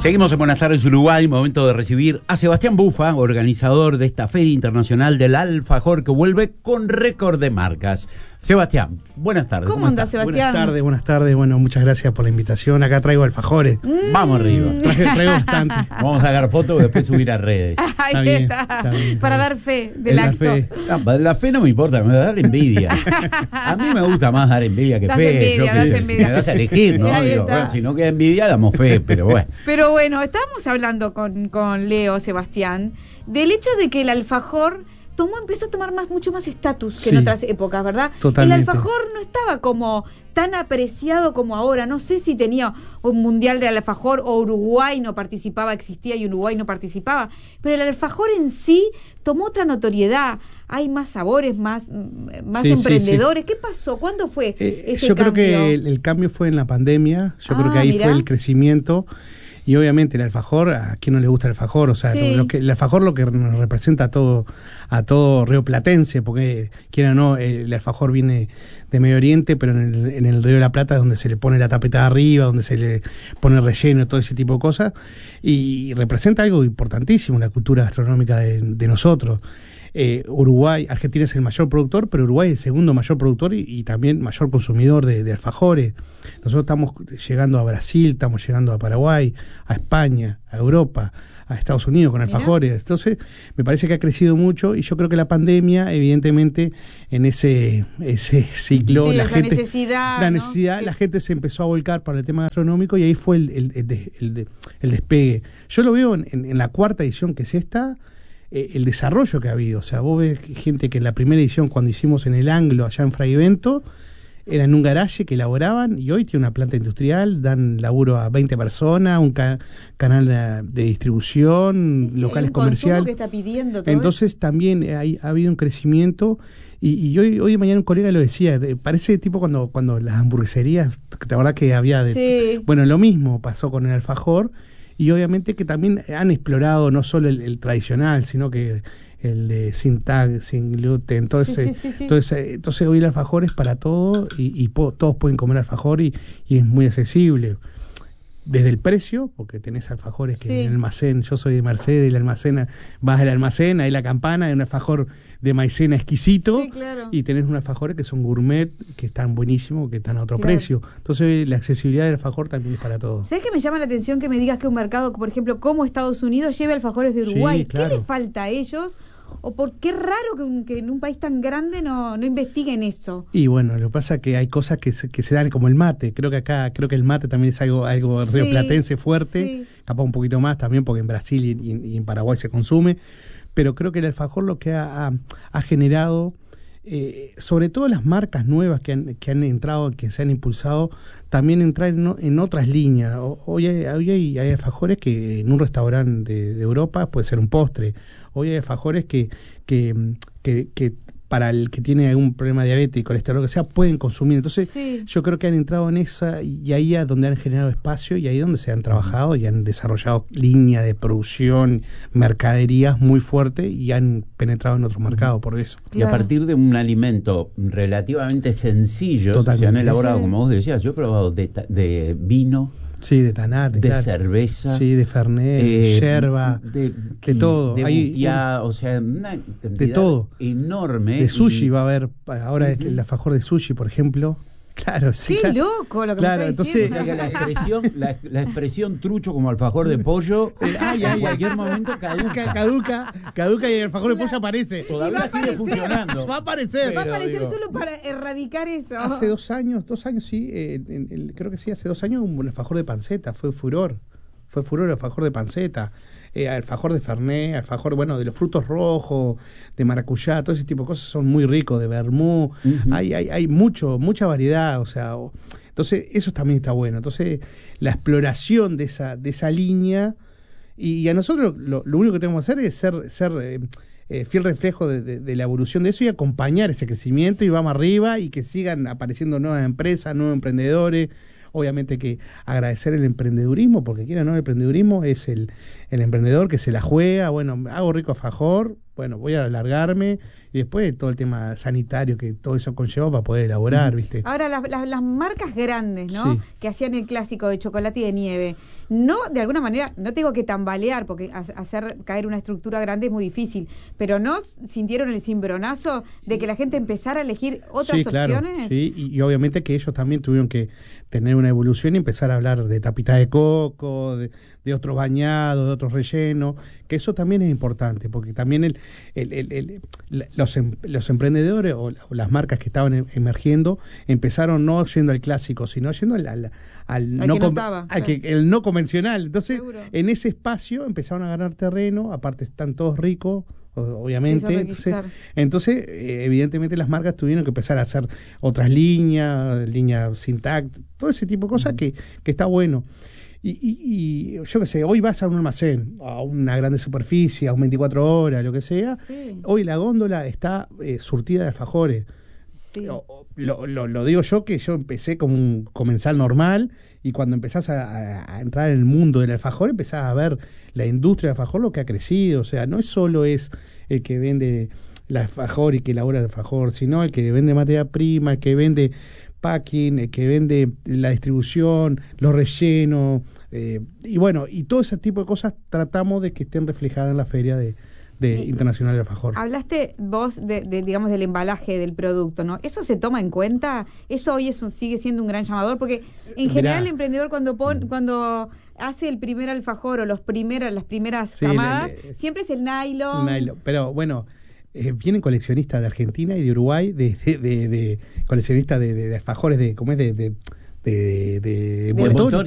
Seguimos en Buenas tardes Uruguay, momento de recibir a Sebastián Bufa, organizador de esta Feria Internacional del Alfajor que vuelve con récord de marcas. Sebastián, buenas tardes. ¿Cómo andas, Sebastián? Buenas tardes. Bueno, muchas gracias por la invitación. Acá traigo alfajores. Vamos arriba. Traigo bastante. Vamos a sacar fotos y después subir a redes. Ahí está bien. Para dar fe del acto. La fe no me importa, me da envidia. A mí me gusta más dar envidia que fe. Envidia. Me das a elegir, ¿no? Digo, bueno, si no queda envidia, damos fe, pero bueno. Pero bueno, estábamos hablando con Leo, Sebastián, del hecho de que el alfajor empezó a tomar mucho más estatus que en otras épocas, ¿verdad? Totalmente. El alfajor no estaba como tan apreciado como ahora. No sé si tenía un mundial de alfajor o Uruguay no participaba, existía y Uruguay no participaba, pero el alfajor en sí tomó otra notoriedad. Hay más sabores, más emprendedores. Sí. ¿Qué pasó? ¿Cuándo fue ese yo cambio? Creo que el cambio fue en la pandemia. Yo creo que ahí fue el crecimiento. Y obviamente el alfajor, ¿a quién no le gusta el alfajor? O sea, el alfajor lo que nos representa a todo rioplatense, porque quiera o no, el alfajor viene de Medio Oriente, pero en el Río de la Plata es donde se le pone la tapeta de arriba, donde se le pone relleno, todo ese tipo de cosas, y representa algo importantísimo en la cultura gastronómica de nosotros. Argentina es el mayor productor, pero Uruguay es el segundo mayor productor y también mayor consumidor de alfajores. Nosotros estamos llegando a Brasil, estamos llegando a Paraguay, a España, a Europa, a Estados Unidos con alfajores. Entonces, me parece que ha crecido mucho y yo creo que la pandemia, evidentemente, en ese ciclo, la gente se empezó a volcar para el tema gastronómico y ahí fue el despegue. Yo lo veo en la cuarta edición que es esta, el desarrollo que ha habido. O sea, vos ves gente que en la primera edición, cuando hicimos en el Anglo, allá en Fray Bento, era en un garaje que elaboraban y hoy tiene una planta industrial, dan laburo a 20 personas, un canal de distribución, locales comerciales. Que está pidiendo todo. Entonces también ha habido un crecimiento y hoy de mañana un colega lo decía, parece tipo cuando las hamburgueserías, la verdad que había bueno, lo mismo pasó con el alfajor. Y obviamente que también han explorado no solo el tradicional, sino que el de sin tag, sin gluten, entonces hoy el alfajor es para todo y todos pueden comer alfajor y es muy accesible. Desde el precio, porque tenés alfajores que en el almacén, yo soy de Mercedes, el almacén, vas al almacén, ahí la campana, hay un alfajor de maicena exquisito, y tenés unos alfajores que son gourmet, que están buenísimos, que están a otro precio. Entonces la accesibilidad del alfajor también es para todos. ¿Sabés que me llama la atención que me digas que un mercado, por ejemplo, como Estados Unidos, lleve alfajores de Uruguay? Sí, claro. ¿Qué les falta a ellos? ¿O por qué raro que en un país tan grande no investiguen eso? Y bueno, lo que pasa es que hay cosas que se dan como el mate. Creo que el mate también es algo rioplatense fuerte, capaz un poquito más también porque en Brasil y en Paraguay se consume. Pero creo que el alfajor lo que ha generado, sobre todo las marcas nuevas que han entrado, que se han impulsado, también entrar en otras líneas. Hoy hay alfajores que en un restaurante de Europa puede ser un postre. Hoy hay alfajores que para el que tiene algún problema de diabetes y colesterol, lo que sea, pueden consumir. Entonces, yo creo que han entrado en esa, y ahí es donde han generado espacio, y ahí es donde se han trabajado y han desarrollado líneas de producción, mercaderías muy fuertes, y han penetrado en otros mercados por eso. Claro. Y a partir de un alimento relativamente sencillo, se han elaborado, como vos decías, yo he probado de vino, de Tanat, de cerveza, de Fernet, de yerba, de todo. De butia, o sea, una cantidad de todo enorme. De sushi va a haber, ahora el alfajor de sushi, por ejemplo. Claro, sí. Qué loco lo que me está diciendo. O sea que la expresión trucho como alfajor de pollo, en cualquier momento caduca y el alfajor de pollo aparece. Todavía sigue funcionando. Va a aparecer. Va a aparecer solo para erradicar eso. Hace 2 años sí, creo que sí, hace 2 años un alfajor de panceta, fue furor el alfajor de panceta. Alfajor de Fernet, alfajor, de los frutos rojos, de maracuyá, todo ese tipo de cosas son muy ricos, de vermú, hay mucha variedad, o sea, entonces eso también está bueno. Entonces la exploración de esa línea, y a nosotros lo único que tenemos que hacer es ser fiel reflejo de la evolución de eso y acompañar ese crecimiento, y vamos arriba, y que sigan apareciendo nuevas empresas, nuevos emprendedores. Obviamente que agradecer el emprendedurismo, porque quiera o no, el emprendedurismo es el emprendedor que se la juega, hago rico alfajor, bueno, voy a alargarme, y después todo el tema sanitario que todo eso conlleva para poder elaborar, ¿viste? Ahora, las marcas grandes, ¿no? Sí. Que hacían el clásico de chocolate y de nieve, no, de alguna manera, no tengo que tambalear, porque hacer caer una estructura grande es muy difícil, pero ¿no sintieron el cimbronazo de que la gente empezara a elegir otras opciones? Sí, y obviamente que ellos también tuvieron que tener una evolución y empezar a hablar de tapita de coco, de otros bañados, de otros rellenos, que eso también es importante, porque también los emprendedores o las marcas que estaban emergiendo empezaron no yendo al clásico, sino yendo al no convencional. Entonces, seguro, en ese espacio empezaron a ganar terreno, aparte están todos ricos, obviamente. Entonces, evidentemente las marcas tuvieron que empezar a hacer otras líneas Sintact, todo ese tipo de cosas que está bueno. Y yo qué sé, hoy vas a un almacén, a una grande superficie, a un 24 horas, lo que sea, hoy la góndola está surtida de alfajores. Sí. Lo digo yo, que yo empecé como un comensal normal, y cuando empezás a entrar en el mundo del alfajor, empezás a ver la industria del alfajor, lo que ha crecido. O sea, no es solo el que vende el alfajor y que elabora el alfajor, sino el que vende materia prima, el que vende packing, el que vende la distribución, los rellenos, y bueno, y todo ese tipo de cosas tratamos de que estén reflejadas en la feria de Internacional del Alfajor. Hablaste vos digamos, del embalaje del producto, ¿no? ¿Eso se toma en cuenta? ¿Eso hoy sigue siendo un gran llamador? Porque en general el emprendedor cuando hace el primer alfajor o las primeras camadas, siempre es el nylon. Pero bueno, vienen coleccionistas de Argentina y de Uruguay, de coleccionistas de alfajores, de ¿cómo es? De